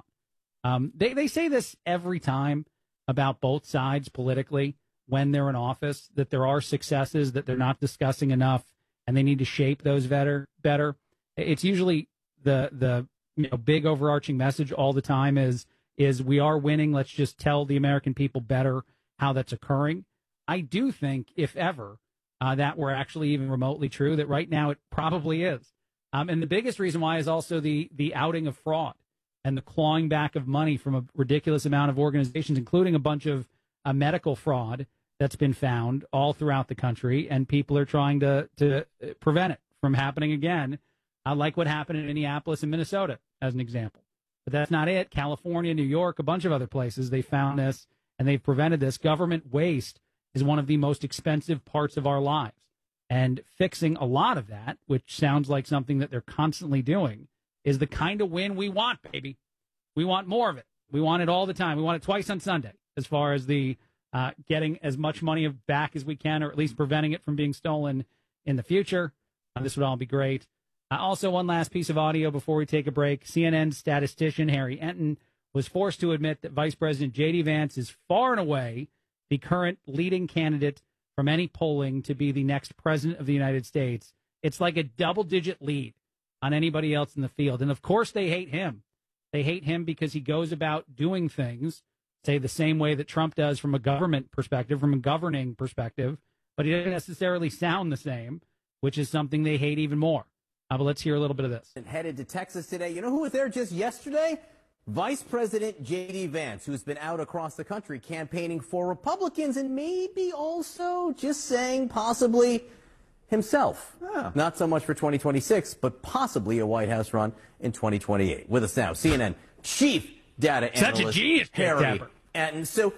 They say this every time about both sides politically when they're in office, that there are successes that they're not discussing enough and they need to shape those better. It's usually the big overarching message all the time is we are winning. Let's just tell the American people better how that's occurring. I do think, if ever, that were actually even remotely true, that right now it probably is. And the biggest reason why is also the outing of fraud and the clawing back of money from a ridiculous amount of organizations, including a bunch of medical fraud that's been found all throughout the country. And people are trying to prevent it from happening again, like what happened in Minneapolis and Minnesota, as an example. But that's not it. California, New York, a bunch of other places, they found this and they've prevented this. Government waste is one of the most expensive parts of our lives. And fixing a lot of that, which sounds like something that they're constantly doing, is the kind of win we want, baby. We want more of it. We want it all the time. We want it twice on Sunday, as far as the getting as much money back as we can, or at least preventing it from being stolen in the future. This would all be great. Also, one last piece of audio before we take a break. CNN statistician Harry Enton was forced to admit that Vice President J.D. Vance is far and away the current leading candidate from any polling to be the next president of the United States. It's like a double-digit lead on anybody else in the field. And, of course, they hate him. They hate him because he goes about doing things, say, the same way that Trump does from a government perspective, from a governing perspective, but he doesn't necessarily sound the same, which is something they hate even more. But let's hear a little bit of this. Headed to Texas today. You know who was there just yesterday? Vice President J.D. Vance, who's been out across the country campaigning for Republicans and maybe also just saying possibly himself. Not so much for 2026, but possibly a White House run in 2028. With us now, CNN chief data analyst. Such a genius, Harry Enton. So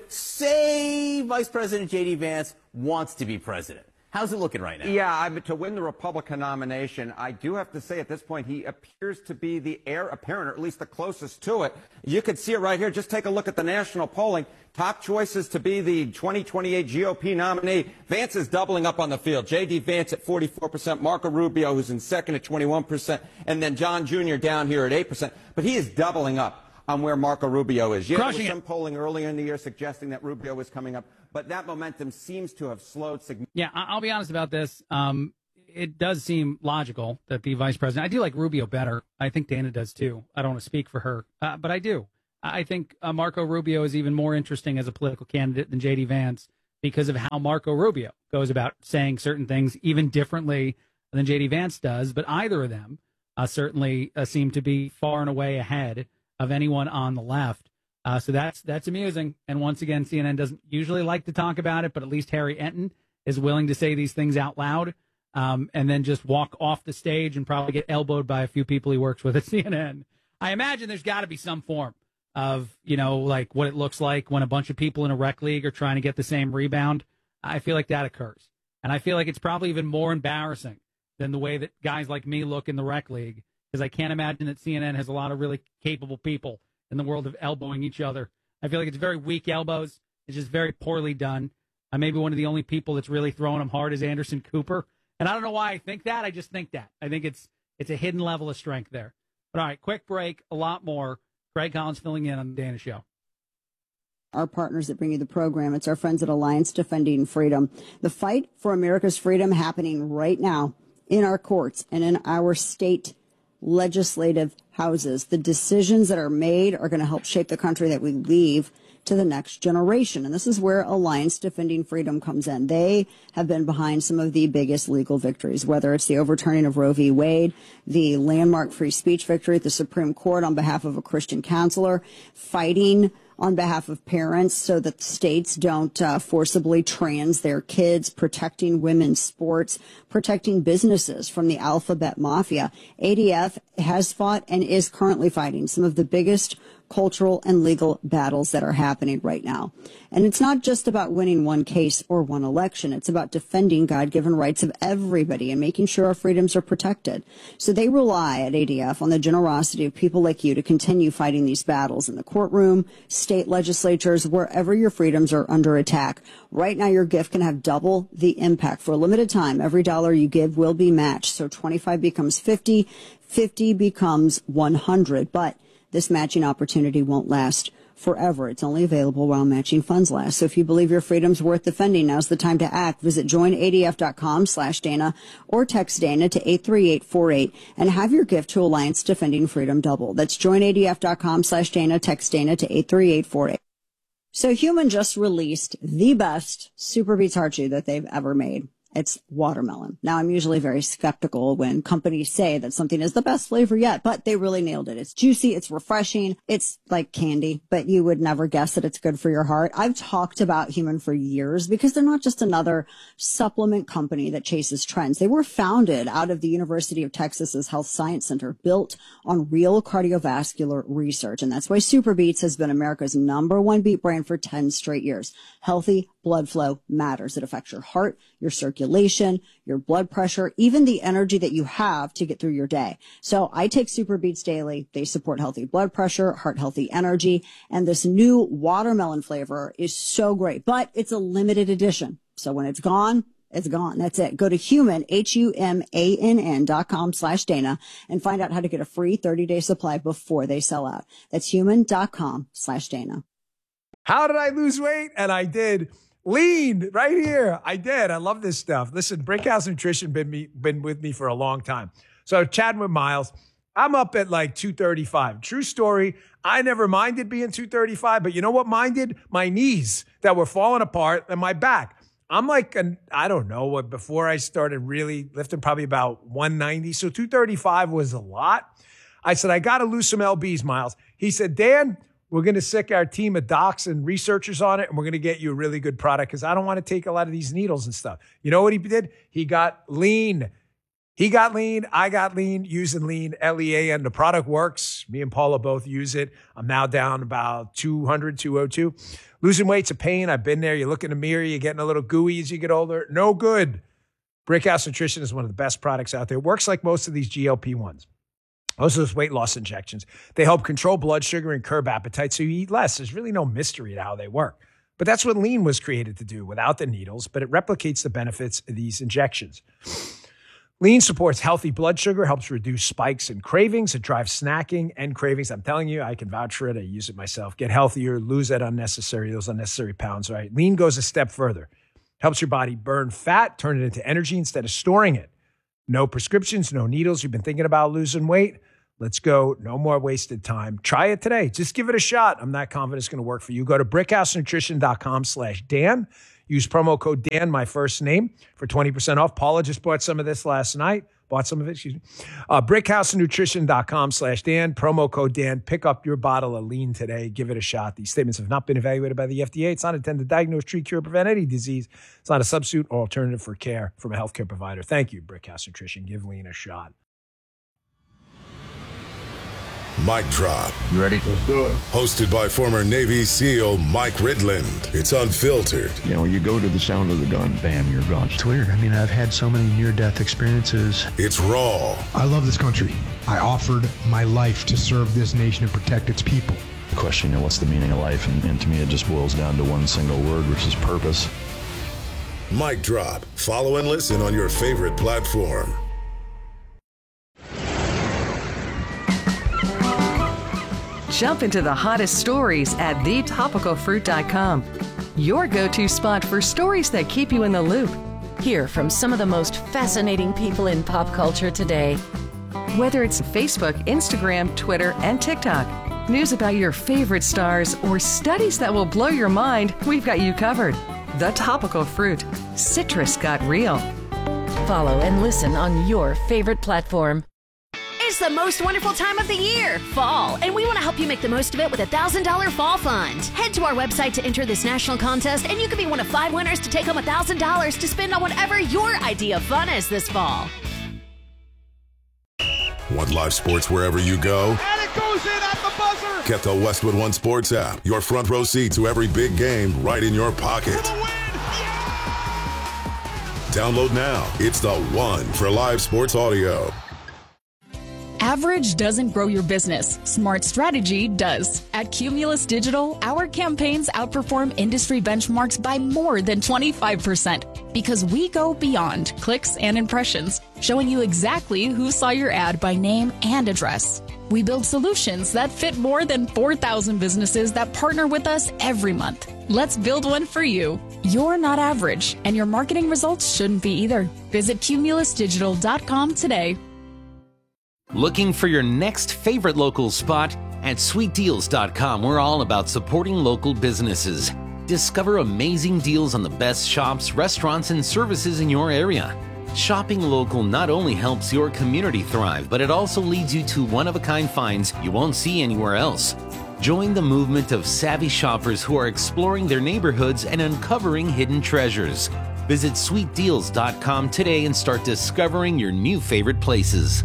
say Vice President J.D. Vance wants to be president. How's it looking right now? Yeah, to win the Republican nomination, I do have to say at this point he appears to be the heir apparent, or at least the closest to it. You can see it right here. Just take a look at the national polling. Top choices to be the 2028 GOP nominee. Vance is doubling up on the field. J.D. Vance at 44%, Marco Rubio, who's in second at 21%, and then John Jr. down here at 8%. But he is doubling up on where Marco Rubio is. Yeah, there was Crushing some polling earlier in the year suggesting that Rubio was coming up, but that momentum seems to have slowed significantly. Yeah, I'll be honest about this. It does seem logical that the vice president, I do like Rubio better. I think Dana does too. I don't want to speak for her, but I do. I think Marco Rubio is even more interesting as a political candidate than J.D. Vance because of how Marco Rubio goes about saying certain things even differently than J.D. Vance does. But either of them certainly seem to be far and away ahead of anyone on the left. So that's amusing. And once again, CNN doesn't usually like to talk about it, but at least Harry Enton is willing to say these things out loud. And then just walk off the stage and probably get elbowed by a few people he works with at CNN. I imagine there's got to be some form of, like what it looks like when a bunch of people in a rec league are trying to get the same rebound. I feel like that occurs. And I feel like it's probably even more embarrassing than the way that guys like me look in the rec league, because I can't imagine that CNN has a lot of really capable people in the world of elbowing each other. I feel like it's very weak elbows. It's just very poorly done. Maybe one of the only people that's really throwing them hard is Anderson Cooper. And I don't know why I think that. I just think that. I think it's a hidden level of strength there. But all right, quick break, a lot more. Greg Collins filling in on the Dana Show. Our partners that bring you the program, it's our friends at Alliance Defending Freedom. The fight for America's freedom happening right now in our courts and in our state legislative houses. The decisions that are made are going to help shape the country that we leave to the next generation. And this is where Alliance Defending Freedom comes in. They have been behind some of the biggest legal victories, whether it's the overturning of Roe v. Wade, the landmark free speech victory at the Supreme Court on behalf of a Christian counselor, fighting on behalf of parents so that states don't forcibly trans their kids, protecting women's sports, protecting businesses from the alphabet mafia. ADF has fought and is currently fighting some of the biggest cultural and legal battles that are happening right now. And it's not just about winning one case or one election. It's about defending God-given rights of everybody and making sure our freedoms are protected. So they rely at ADF on the generosity of people like you to continue fighting these battles in the courtroom, state legislatures, wherever your freedoms are under attack. Right now, your gift can have double the impact. For a limited time, every dollar you give will be matched. So 25 becomes 50, 50 becomes 100. But this matching opportunity won't last forever. It's only available while matching funds last. So if you believe your freedom's worth defending, now's the time to act. Visit joinadf.com/Dana or text Dana to 83848 and have your gift to Alliance Defending Freedom double. That's joinadf.com/Dana, text Dana to 83848. So Human just released the best Super Beets Heart Chew that they've ever made. It's watermelon. Now, I'm usually very skeptical when companies say that something is the best flavor yet, but they really nailed it. It's juicy. It's refreshing. It's like candy, but you would never guess that it's good for your heart. I've talked about Human for years because they're not just another supplement company that chases trends. They were founded out of the University of Texas's Health Science Center, built on real cardiovascular research. And that's why Super Beets has been America's #1 beet brand for 10 straight years. Healthy blood flow matters. It affects your heart, your circulation, your blood pressure, even the energy that you have to get through your day. So I take Super Beets daily. They support healthy blood pressure, heart healthy energy, and this new watermelon flavor is so great, but it's a limited edition. So when it's gone, it's gone. That's it. Go to Human, HUMANN.com/Dana and find out how to get a free 30-day supply before they sell out. That's human.com/Dana. How did I lose weight? And I did. Lean right here. I did. I love this stuff. Listen, Brickhouse Nutrition been with me for a long time. So chatting with Miles, I'm up at like 235. True story. I never minded being 235, but you know what minded? My knees that were falling apart and my back. I'm like, I don't know what, before I started really lifting, probably about 190. So 235 was a lot. I said, I got to lose some LBs, Miles. He said, Dan, we're going to sick our team of docs and researchers on it, and we're going to get you a really good product because I don't want to take a lot of these needles and stuff. You know what he did? He got lean. He got lean. I got lean using lean, LEAN. The product works. Me and Paula both use it. I'm now down about 200, 202. Losing weight's a pain. I've been there. You look in the mirror, you're getting a little gooey as you get older. No good. Brickhouse Nutrition is one of the best products out there. It works like most of these GLP-1s. Most of those weight loss injections, they help control blood sugar and curb appetite so you eat less. There's really no mystery to how they work. But that's what lean was created to do without the needles, but it replicates the benefits of these injections. Lean supports healthy blood sugar, helps reduce spikes and cravings. It drives snacking and cravings. I'm telling you, I can vouch for it. I use it myself. Get healthier, lose those unnecessary pounds, right? Lean goes a step further. Helps your body burn fat, turn it into energy instead of storing it. No prescriptions, no needles. You've been thinking about losing weight? Let's go. No more wasted time. Try it today. Just give it a shot. I'm not confident it's going to work for you. Go to brickhousenutrition.com/Dan. Use promo code Dan, my first name, for 20% off. Paula just bought some of this last night. Brickhousenutrition.com/Dan. Promo code Dan. Pick up your bottle of Lean today. Give it a shot. These statements have not been evaluated by the FDA. It's not intended to diagnose, treat, cure, or prevent any disease. It's not a substitute or alternative for care from a healthcare provider. Thank you, Brickhouse Nutrition. Give Lean a shot. Mic Drop. You ready? Let's do it. Hosted by former Navy SEAL Mike Ridland. It's unfiltered. You know, you go to the sound of the gun, bam, you're gone. It's weird. I mean, I've had so many near-death experiences. It's raw. I love this country. I offered my life to serve this nation and protect its people. The question, what's the meaning of life? And to me, it just boils down to one single word, which is purpose. Mic Drop. Follow and listen on your favorite platform. Jump into the hottest stories at thetopicalfruit.com. Your go-to spot for stories that keep you in the loop. Hear from some of the most fascinating people in pop culture today. Whether it's Facebook, Instagram, Twitter, and TikTok, news about your favorite stars, or studies that will blow your mind, we've got you covered. The Topical Fruit. Citrus got real. Follow and listen on your favorite platform. It's the most wonderful time of the year, fall, and we want to help you make the most of it with a $1,000 fall fund. Head to our website to enter this national contest, and you could be one of 5 winners to take home $1,000 to spend on whatever your idea of fun is this fall. Want live sports wherever you go? And it goes in at the buzzer! Get the Westwood One Sports app. Your front row seat to every big game right in your pocket. Download now. It's the one for live sports audio. Average doesn't grow your business. Smart strategy does. At Cumulus Digital, our campaigns outperform industry benchmarks by more than 25% because we go beyond clicks and impressions, showing you exactly who saw your ad by name and address. We build solutions that fit more than 4,000 businesses that partner with us every month. Let's build one for you. You're not average, and your marketing results shouldn't be either. Visit cumulusdigital.com today. Looking for your next favorite local spot? At sweetdeals.com, we're all about supporting local businesses. Discover amazing deals on the best shops, restaurants, and services in your area. Shopping local not only helps your community thrive, but it also leads you to one-of-a-kind finds you won't see anywhere else. Join the movement of savvy shoppers who are exploring their neighborhoods and uncovering hidden treasures. Visit sweetdeals.com today and start discovering your new favorite places.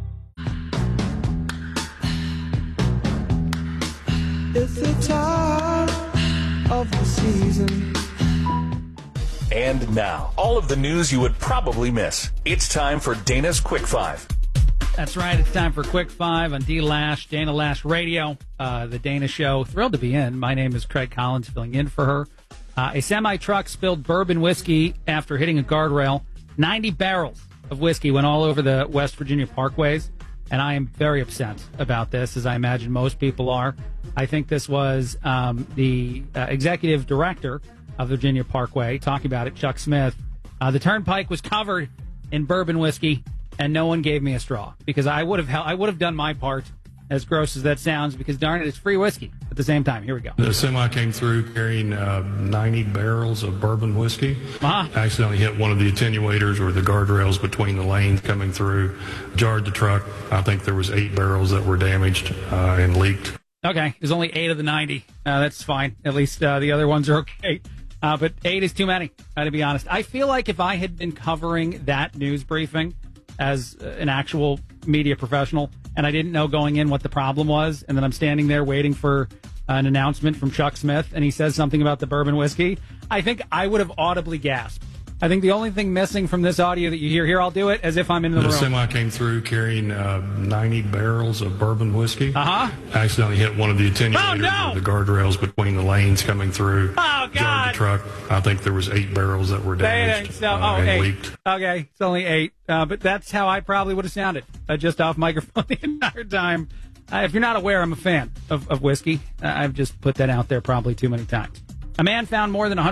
It's the time of the season. And now, all of the news you would probably miss. It's time for Dana's Quick Five. That's right. It's time for Quick Five on D-Lash, Dana Lash Radio, the Dana Show. Thrilled to be in. My name is Craig Collins, filling in for her. A semi-truck spilled bourbon whiskey after hitting a guardrail. 90 barrels of whiskey went all over the West Virginia parkways, and I am very upset about this, as I imagine most people are. I think this was the executive director of Virginia Parkway talking about it, Chuck Smith. The turnpike was covered in bourbon whiskey, and no one gave me a straw because I would have done my part, as gross as that sounds, because darn it, it's free whiskey at the same time. Here we go. The semi came through carrying 90 barrels of bourbon whiskey. Accidentally hit one of the attenuators or the guardrails between the lanes coming through, jarred the truck. I think there was 8 barrels that were damaged and leaked. Okay, there's only 8 of the 90. That's fine. At least the other ones are okay. But 8 is too many, to be honest. I feel like if I had been covering that news briefing as an actual media professional, and I didn't know going in what the problem was, and then I'm standing there waiting for an announcement from Chuck Smith, and he says something about the bourbon whiskey, I think I would have audibly gasped I think the only thing missing from this audio that you hear here, I'll do it as if I'm in the room. The semi came through carrying 90 barrels of bourbon whiskey. Uh-huh. Accidentally hit one of the attenuators, Oh, no! the guardrails between the lanes coming through. Oh, God! Jarred the truck. I think there was 8 barrels that were damaged and 8. leaked. Okay, it's only 8. But that's how I probably would have sounded, just off microphone the entire time. If you're not aware, I'm a fan of whiskey. I've just put that out there probably too many times. A man found more than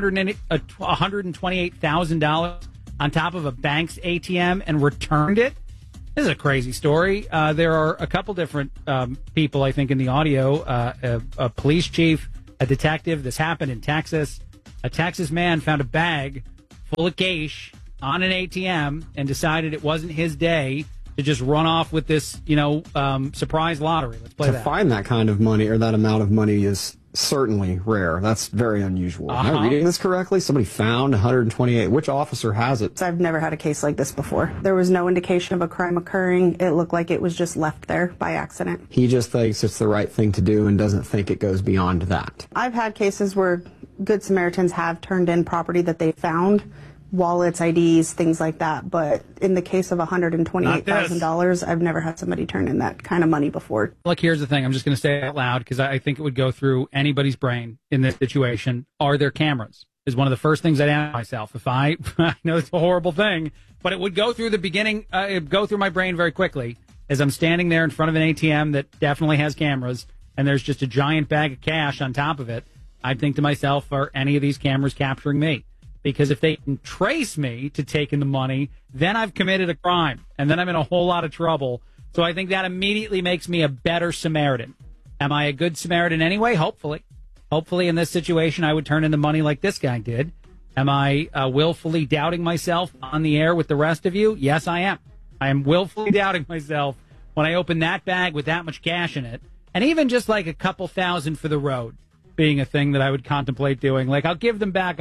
$128,000 on top of a bank's ATM and returned it. This is a crazy story. There are a couple different people, I think, in the audio. A police chief, a detective. This happened in Texas. A Texas man found a bag full of cash on an ATM and decided it wasn't his day to just run off with this, surprise lottery. Let's play that. To find that kind of money or that amount of money is certainly rare. That's very unusual. Am I reading this correctly? Somebody found 128. Which officer has it? I've never had a case like this before. There was no indication of a crime occurring. It looked like it was just left there by accident. He just thinks it's the right thing to do and doesn't think it goes beyond that. I've had cases where Good Samaritans have turned in property that they found, wallets, IDs, things like that. But in the case of $128,000, I've never had somebody turn in that kind of money before. Look, here's the thing. I'm just going to say it out loud because I think it would go through anybody's brain in this situation. Are there cameras? Is one of the first things I'd ask myself. If I know it's a horrible thing, but it would go through the beginning, it'd go through my brain very quickly as I'm standing there in front of an ATM that definitely has cameras and there's just a giant bag of cash on top of it. I'd think to myself, are any of these cameras capturing me? Because if they can trace me to taking the money, then I've committed a crime, and then I'm in a whole lot of trouble. So I think that immediately makes me a better Samaritan. Am I a good Samaritan anyway? Hopefully. Hopefully in this situation I would turn in the money like this guy did. Am I willfully doubting myself on the air with the rest of you? Yes, I am. I am willfully doubting myself when I open that bag with that much cash in it, and even just like a couple thousand for the road being a thing that I would contemplate doing. Like, I'll give them back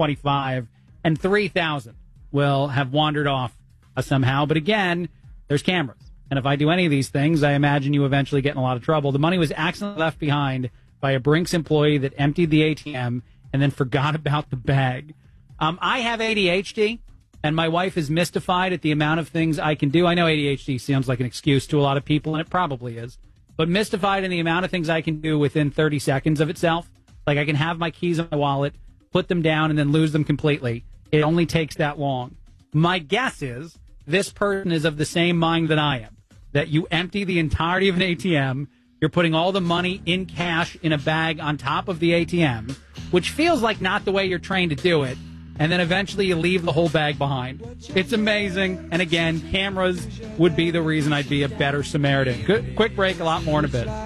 125 and 3,000 will have wandered off somehow. But again, there's cameras. And if I do any of these things, I imagine you eventually get in a lot of trouble. The money was accidentally left behind by a Brinks employee that emptied the ATM and then forgot about the bag. I have ADHD, and my wife is mystified at the amount of things I can do. I know ADHD sounds like an excuse to a lot of people, and it probably is. But mystified in the amount of things I can do within 30 seconds of itself. Like, I can have my keys in my wallet, put them down, and then lose them completely. It only takes that long. My guess is this person is of the same mind that I am, that you empty the entirety of an ATM, you're putting all the money in cash in a bag on top of the ATM, which feels like not the way you're trained to do it, and then eventually you leave the whole bag behind. It's amazing. And again, cameras would be the reason I'd be a better Samaritan. Good, quick break, a lot more in a bit.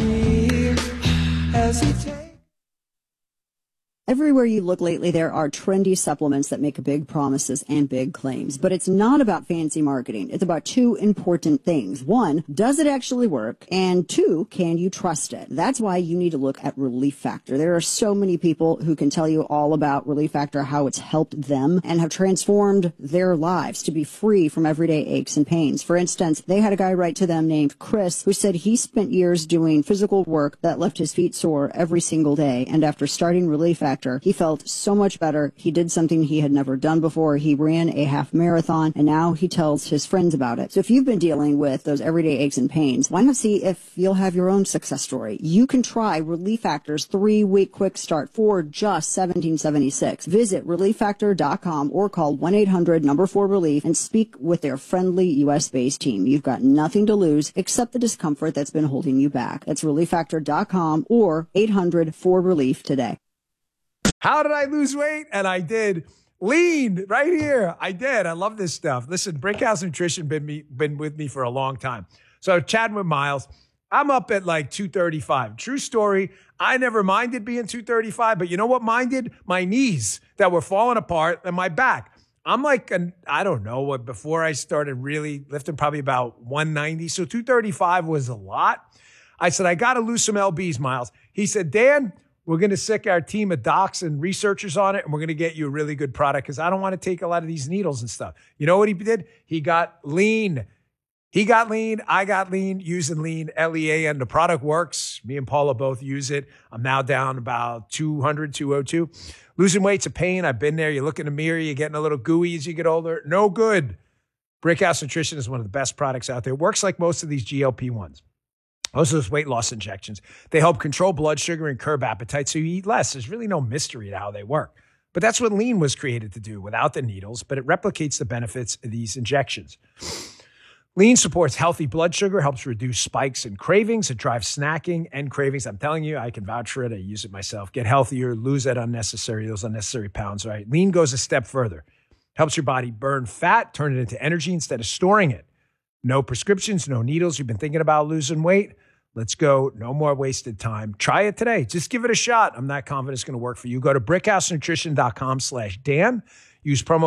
Everywhere you look lately, there are trendy supplements that make big promises and big claims. But it's not about fancy marketing. It's about two important things. One, does it actually work? And two, can you trust it? That's why you need to look at Relief Factor. There are so many people who can tell you all about Relief Factor, how it's helped them and have transformed their lives to be free from everyday aches and pains. For instance, they had a guy write to them named Chris who said he spent years doing physical work that left his feet sore every single day. And after starting Relief Factor, he felt so much better. He did something he had never done before. He ran a half marathon, and now he tells his friends about it. So if you've been dealing with those everyday aches and pains, why not see if you'll have your own success story? You can try Relief Factor's 3-week quick start for just $17.76. Visit ReliefFactor.com or call 1-800-4RELIEF and speak with their friendly U.S.-based team. You've got nothing to lose except the discomfort that's been holding you back. That's ReliefFactor.com or 800-4RELIEF today. How did I lose weight? And I did. Lean right here. I did. I love this stuff. Listen, Brinkhouse Nutrition been with me for a long time. So chatting with Miles, I'm up at like 235. True story. I never minded being 235, but you know what minded? My knees that were falling apart and my back. I'm like, I don't know what, before I started really lifting, probably about 190. So 235 was a lot. I said, I got to lose some lbs, Miles. He said, Dan, we're going to sick our team of docs and researchers on it, and we're going to get you a really good product because I don't want to take a lot of these needles and stuff. You know what he did? He got lean. He got lean. I got lean using lean, LEAN. The product works. Me and Paula both use it. I'm now down about 200, 202. Losing weight's a pain. I've been there. You look in the mirror, you're getting a little gooey as you get older. No good. Brickhouse Nutrition is one of the best products out there. It works like most of these GLP-1s. Most of those weight loss injections. They help control blood sugar and curb appetite so you eat less. There's really no mystery to how they work. But that's what Lean was created to do without the needles, but it replicates the benefits of these injections. Lean supports healthy blood sugar, helps reduce spikes and cravings. It drives snacking and cravings. I'm telling you, I can vouch for it. I use it myself. Get healthier, lose those unnecessary pounds, right? Lean goes a step further. Helps your body burn fat, turn it into energy instead of storing it. No prescriptions, no needles. You've been thinking about losing weight? Let's go. No more wasted time. Try it today. Just give it a shot. I'm not confident it's going to work for you. Go to brickhousenutrition.com/Dan. Use promo